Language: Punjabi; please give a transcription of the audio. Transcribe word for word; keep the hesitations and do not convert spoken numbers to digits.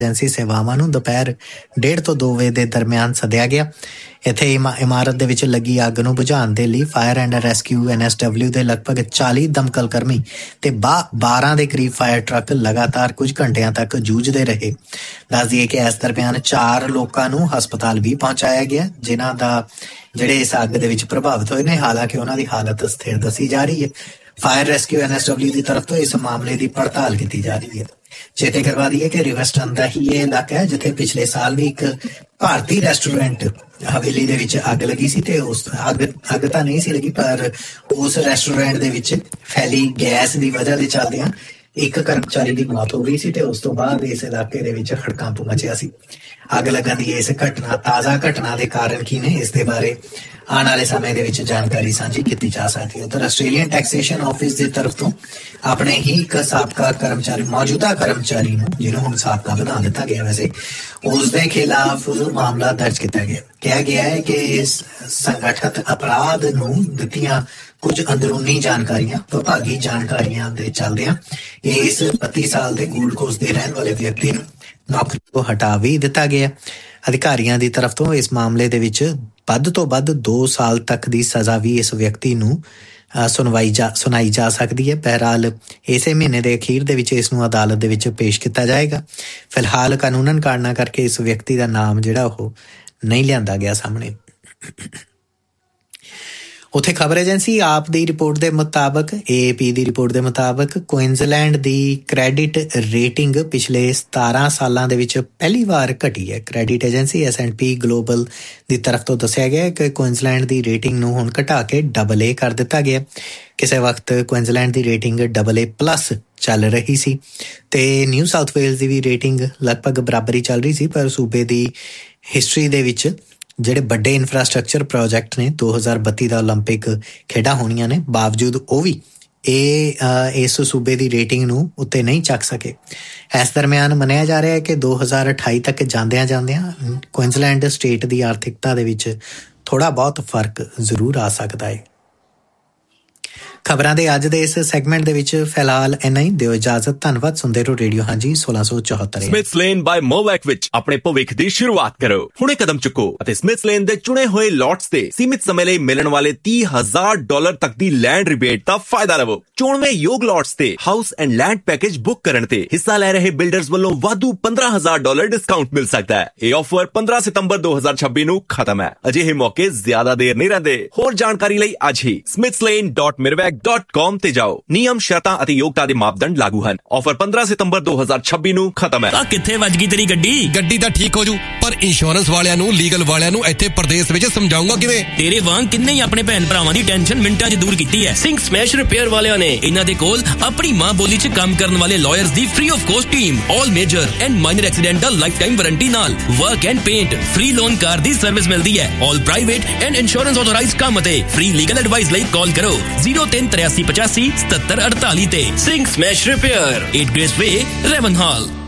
ਐਮਰਜੈਂਸੀ ਸੇਵਾਵਾਂ ਨੂੰ ਦੁਪਹਿਰ ਡੇਢ ਤੋਂ ਦੋ ਵਜੇ ਦੇ ਦਰਮਿਆਨ ਸੱਦਿਆ ਗਿਆ। ਇੱਥੇ ਇਮਾ ਇਮਾਰਤ ਦੇ ਵਿੱਚ ਲੱਗੀ ਅੱਗ ਨੂੰ ਬੁਝਾਉਣ ਦੇ ਲਈ fire and rescue N S W ਦੇ ਲਗਭਗ ਚਾਲੀ ਦਮਕਲ ਕਰਮੀ ਤੇ ਬਾਰਾਂ ਦੇ ਕਰੀਬ ਫਾਇਰ ਟਰੱਕ ਲਗਾਤਾਰ ਕੁਝ ਘੰਟਿਆਂ ਤੱਕ ਜੂਝਦੇ ਰਹੇ। ਦੱਸ ਦਈਏ ਕਿ ਇਸ ਦਰਮਿਆਨ ਚਾਰ ਲੋਕਾਂ ਨੂੰ ਹਸਪਤਾਲ ਵੀ ਪਹੁੰਚਾਇਆ ਗਿਆ, ਜਿਨ੍ਹਾਂ ਦਾ ਜਿਹੜੇ ਇਸ ਅੱਗ ਦੇ ਵਿੱਚ ਪ੍ਰਭਾਵਿਤ ਹੋਏ ਨੇ। ਹਾਲਾਂਕਿ ਉਹਨਾਂ ਦੀ ਹਾਲਤ ਸਥਿਰ ਦੱਸੀ ਜਾ ਰਹੀ ਹੈ। Fire rescue N S W ਦੀ ਤਰਫ ਤੋਂ ਇਸ ਮਾਮਲੇ ਦੀ ਪੜਤਾਲ ਕੀਤੀ ਜਾ ਰਹੀ ਹੈ। ਚੇਤੇ ਕਰਵਾ ਦਈਏ ਕਿ ਰਿਵਰਸਟਨ ਦਾ ਹੀ ਇਹ ਇਲਾਕਾ ਹੈ ਜਿੱਥੇ ਪਿਛਲੇ ਸਾਲ ਵੀ ਇੱਕ ਭਾਰਤੀ ਰੈਸਟੋਰੈਂਟ ਹਵੇਲੀ ਦੇ ਵਿੱਚ ਅੱਗ ਲੱਗੀ ਸੀ ਤੇ ਉਸ ਅੱਗ ਅੱਗ ਤਾਂ ਨਹੀਂ ਸੀ ਲੱਗੀ, ਪਰ ਉਸ ਰੈਸਟੋਰੈਂਟ ਦੇ ਵਿੱਚ ਫੈਲੀ ਗੈਸ ਦੀ ਵਜ੍ਹਾ ਦੇ ਚੱਲਦਿਆਂ ਇੱਕ ਕਰਮਚਾਰੀ ਦੀ ਮੌਤ ਹੋ ਗਈ ਸੀ ਤੇ ਉਸ ਤੋਂ ਬਾਅਦ ਇਸ ਇਲਾਕੇ ਦੇ ਵਿੱਚ ਹੜਕੰਪ ਮਚਿਆ ਸੀ। ਅੱਗ ਲੱਗਣ ਦੀ ਇਸ ਘਟਨਾ ਤਾਜ਼ਾ ਘਟਨਾ ਦੇ ਕਾਰਨ ਕੀ ਨੇ, ਇਸ ਦੇ ਬਾਰੇ ਆਉਣ ਵਾਲੇ ਸਮੇਂ ਦੇ ਵਿੱਚ ਜਾਣਕਾਰੀ ਸਾਂਝੀ ਕੀਤੀ ਜਾ ਸਕਦੀ ਹੈ। ਉਧਰ ਆਸਟ੍ਰੇਲੀਅਨ ਟੈਕਸੇਸ਼ਨ ਆਫਿਸ ਦੀ ਤਰਫ ਤੋਂ ਆਪਣੇ ਹੀ ਇੱਕ ਸਾਬਕਾ ਕਰਮਚਾਰੀ ਮੌਜੂਦਾ ਕਰਮਚਾਰੀ ਨੂੰ, ਜਿਹਨੂੰ ਹੁਣ ਸਾਬਕਾ ਬਣਾ ਦਿੱਤਾ ਗਿਆ ਵੈਸੇ, ਉਸ ਦੇ ਖਿਲਾਫ ਮਾਮਲਾ ਦਰਜ ਕੀਤਾ ਗਿਆ। ਕਿਹਾ ਗਿਆ ਹੈ ਕਿ ਇਸ ਸੰਗਠਿਤ ਅਪਰਾਧ ਨੂੰ ਦਿੱਤੀਆਂ ਕੁਝ ਅੰਦਰੂਨੀ ਜਾਣਕਾਰੀਆਂ ਵਿਭਾਗੀ ਜਾਣਕਾਰੀਆਂ ਦੇ ਚੱਲਦਿਆਂ ਇਸ ਬੱਤੀ ਸਾਲ ਦੇ ਗੋਲਡ ਕੋਸਟ ਦੇ ਰਹਿਣ ਵਾਲੇ ਵਿਅਕਤੀ ਨੂੰ ਨੌਕਰੀ ਤੋਂ ਹਟਾ ਵੀ ਦਿੱਤਾ ਗਿਆ। ਅਧਿਕਾਰੀਆਂ ਦੀ ਤਰਫ ਤੋਂ ਇਸ ਮਾਮਲੇ ਦੇ ਵਿੱਚ ਵੱਧ ਤੋਂ ਵੱਧ ਦੋ ਸਾਲ ਤੱਕ ਦੀ ਸਜ਼ਾ ਵੀ ਇਸ ਵਿਅਕਤੀ ਨੂੰ ਸੁਣਵਾਈ ਜਾ ਸੁਣਾਈ ਜਾ ਸਕਦੀ ਹੈ। ਬਹਰਹਾਲ ਇਸੇ ਮਹੀਨੇ ਦੇ ਅਖੀਰ ਦੇ ਵਿੱਚ ਇਸ ਨੂੰ ਅਦਾਲਤ ਦੇ ਵਿੱਚ ਪੇਸ਼ ਕੀਤਾ ਜਾਏਗਾ। ਫਿਲਹਾਲ ਕਾਨੂੰਨਨ ਕਾਰਨਾਂ ਕਰਕੇ ਇਸ ਵਿਅਕਤੀ ਦਾ ਨਾਮ ਜਿਹੜਾ ਉਹ ਨਹੀਂ ਲਿਆਂਦਾ ਗਿਆ ਸਾਹਮਣੇ। ਉੱਥੇ ਖਬਰ ਏਜੰਸੀ ਆਪ ਦੀ ਰਿਪੋਰਟ ਦੇ ਮੁਤਾਬਕ ਏ ਏ ਪੀ ਦੀ ਰਿਪੋਰਟ ਦੇ ਮੁਤਾਬਕ ਕੁਇਨਜ਼ਲੈਂਡ ਦੀ ਕ੍ਰੈਡਿਟ ਰੇਟਿੰਗ ਪਿਛਲੇ ਸਤਾਰਾਂ ਸਾਲਾਂ ਦੇ ਵਿੱਚ ਪਹਿਲੀ ਵਾਰ ਘਟੀ ਹੈ। Credit agency S and P global ਦੀ ਤਰਫ ਤੋਂ ਦੱਸਿਆ ਗਿਆ ਕਿ ਕੁਇਨਜ਼ਲੈਂਡ ਦੀ ਰੇਟਿੰਗ ਨੂੰ ਹੁਣ ਘਟਾ ਕੇ ਡਬਲ ਏ ਕਰ ਦਿੱਤਾ ਗਿਆ। ਕਿਸੇ ਵਕਤ Queensland the rating double A plus ਚੱਲ ਰਹੀ ਸੀ ਤੇ ਨਿਊ ਸਾਊਥ ਵੇਲਜ਼ ਦੀ ਵੀ ਰੇਟਿੰਗ ਲਗਭਗ ਬਰਾਬਰੀ ਚੱਲ ਰਹੀ ਸੀ, ਪਰ ਸੂਬੇ ਦੀ ਹਿਸਟਰੀ ਦੇ ਵਿੱਚ ਜਿਹੜੇ ਵੱਡੇ ਇਨਫਰਾਸਟਰਕਚਰ ਪ੍ਰੋਜੈਕਟ ਨੇ, ਦੋ ਹਜ਼ਾਰ ਬੱਤੀ ਦਾ ਓਲੰਪਿਕ ਖੇਡਾਂ ਹੋਣੀਆਂ ਨੇ, ਬਾਵਜੂਦ ਉਹ ਵੀ ਇਹ ਇਸ ਸੂਬੇ ਦੀ ਰੇਟਿੰਗ ਨੂੰ ਉੱਤੇ ਨਹੀਂ ਚੱਕ ਸਕੇ। ਇਸ ਦਰਮਿਆਨ ਮੰਨਿਆ ਜਾ ਰਿਹਾ ਹੈ ਕਿ ਦੋ ਹਜ਼ਾਰ ਅਠਾਈ ਤੱਕ ਜਾਂਦਿਆਂ ਜਾਂਦਿਆਂ ਕੁਇਨਜ਼ਲੈਂਡ ਸਟੇਟ ਦੀ ਆਰਥਿਕਤਾ ਦੇ ਵਿੱਚ ਥੋੜ੍ਹਾ ਬਹੁਤ ਫਰਕ ਜ਼ਰੂਰ ਆ ਸਕਦਾ ਹੈ। ਖਬਰਾਂ ਦੇ ਅੱਜ ਦੇ ਇਸ ਸੈਗਮੈਂਟ ਦੇ ਵਿੱਚ ਫਿਲਹਾਲ ਇੰਨਾ ਹੀ। ਦਿਓ ਇਜਾਜ਼ਤ। ਧੰਨਵਾਦ। ਸੁਣਦੇ ਰਹੋ ਰੇਡੀਓ ਹਾਂਜੀ ਸੋਲਾਂ ਸੌ ਚੌਹੱਤਰ। ਸਮਿਥਸ ਲੇਨ ਬਾਏ ਮੋਵੈਕ ਵਿੱਚ ਆਪਣੇ ਭਵਿੱਖ ਦੀ ਸ਼ੁਰੂਆਤ ਕਰੋ। ਹੁਣੇ ਕਦਮ ਚੁੱਕੋ ਅਤੇ ਸਮਿਥਸ ਲੇਨ ਦੇ ਚੁਣੇ ਹੋਏ ਲੋਟਸ ਤੇ ਸੀਮਿਤ ਸਮੇਂ ਲਈ ਮਿਲਣ ਵਾਲੇ ਤੀਹ ਹਜ਼ਾਰ ਡਾਲਰ ਤੱਕ ਦੀ ਲੈਂਡ ਰਿਬੇਟ ਦਾ ਫਾਇਦਾ ਲਵੋ। ਚੋਣਵੇਂ ਯੋਗ ਲੋਟਸ ਤੇ house and land package book ਕਰਨ ਤੇ ਹਿੱਸਾ ਲੈ ਰਹੇ ਬਿਲਡਰਸ ਵੱਲੋਂ ਵਾਧੂ ਪੰਦਰਾਂ ਹਜ਼ਾਰ ਡਾਲਰ ਡਿਸਕਾਊਂਟ ਮਿਲ ਸਕਦਾ ਹੈ। ਇਹ ਆਫਰ ਪੰਦਰਾਂ ਸਤੰਬਰ ਦੋ ਹਜ਼ਾਰ ਛੱਬੀ ਨੂੰ ਖਤਮ ਹੈ। ਅਜਿਹੇ ਮੌਕੇ ਜ਼ਿਆਦਾ ਦੇਰ ਨਹੀਂ ਰਹਿੰਦੇ। ਹੋਰ ਜਾਣਕਾਰੀ ਲਈ ਅੱਜ ਹੀ smiths lane dot mirwak dot com ਤੇ ਜਾਓ। ਨਿਯਮ ਸ਼ਰਤਾਂ ਅਤੇ ਯੋਗਤਾ ਦੇ ਮਾਪਦੰਡ ਲਾਗੂ ਹਨ। ਆਫਰ ਪੰਦਰਾਂ ਸਤੰਬਰ ਦੋ ਹਜ਼ਾਰ ਛੱਬੀ ਨੂੰ ਖਤਮ ਹੈ। ਆ ਕਿੱਥੇ ਵੱਜ ਗਈ ਤੇਰੀ ਗੱਡੀ? ਗੱਡੀ ਤਾਂ ਠੀਕ ਹੋ ਜੂ, ਪਰ ਇੰਸ਼ੋਰੈਂਸ ਵਾਲਿਆਂ ਨੂੰ ਲੀਗਲ ਵਾਲਿਆਂ ਨੂੰ ਇੱਥੇ ਪ੍ਰਦੇਸ਼ ਵਿੱਚ ਸਮਝਾਉਂਗਾ ਕਿਵੇਂ? ਤੇਰੇ ਵਾਂਗ ਕਿੰਨੇ ਹੀ ਆਪਣੇ ਭੈਣ ਭਰਾਵਾਂ ਦੀ ਟੈਨਸ਼ਨ ਮਿੰਟਾਂ 'ਚ ਦੂਰ ਕੀਤੀ ਹੈ ਸਿੰਘ ਸਮੈਸ਼ ਰਿਪੇਅਰ ਵਾਲਿਆਂ ਨੇ। ਇਹਨਾਂ ਦੇ ਕੋਲ ਆਪਣੀ ਮਾਂ ਬੋਲੀ 'ਚ ਕੰਮ ਕਰਨ ਵਾਲੇ lawyers the free of cost team, all major and minor accidental life time warranty ਨਾਲ work and paint, free loan car the service ਮਿਲਦੀ ਹੈ। ਆਲ ਪ੍ਰਾਈਵੇਟ ਐਂਡ ਇੰਸ਼ੋਰੈਂਸ ਆਥੋਰਾਈਜ਼ਡ ਕੰਮ ਅਤੇ ਫ੍ਰੀ ਲੀਗਲ ਐਡਵਾਈਸ ਲਈ ਕਾਲ ਕਰੋ ਜ਼ੀਰੋ ਤਿੰਨ ਤਰਿਆਸੀ ਪਚਾਸੀ ਸਤੱਤਰ ਅੜਤਾਲੀ ਤੇ Singh smash repair, eight Grace Way, Ravenhall।